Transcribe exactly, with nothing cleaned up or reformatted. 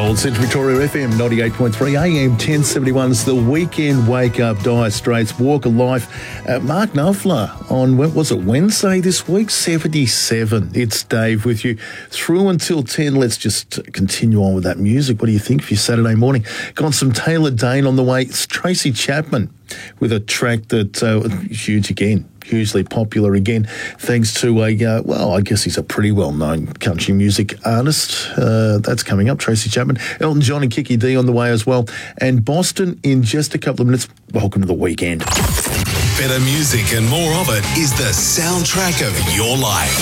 Gold Central Victoria F M ninety-eight point three, A M ten seventy-one. It's the weekend wake up. Dire Straits, Walk of Life. Uh, Mark Knopfler on, what was it, Wednesday this week? seventy-seven. It's Dave with you through until ten. Let's just continue on with that music. What do you think for your Saturday morning? Got some Taylor Dane on the way. It's Tracy Chapman with a track that uh, huge again. Hugely popular again, thanks to a, uh, well, I guess he's a pretty well-known country music artist. Uh, that's coming up, Tracy Chapman. Elton John and Kiki D on the way as well. And Boston in just a couple of minutes. Welcome to the weekend. Better music and more of it is the soundtrack of your life.